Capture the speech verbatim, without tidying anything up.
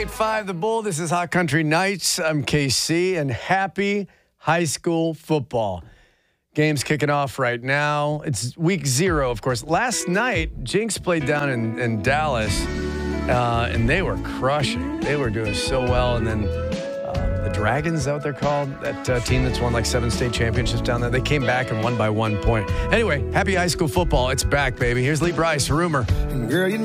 eight five The Bull. This is Hot Country Nights. I'm K C, and happy high school football. Game's kicking off right now. It's week zero, of course. Last night, Jinx played down in, in Dallas, uh, and they were crushing. They were doing so well. And then uh, the Dragons, is that what they're called? That uh, team that's won like seven state championships down there. They came back and won by one point. Anyway, happy high school football. It's back, baby. Here's Lee Bryce, Rumor. Girl, you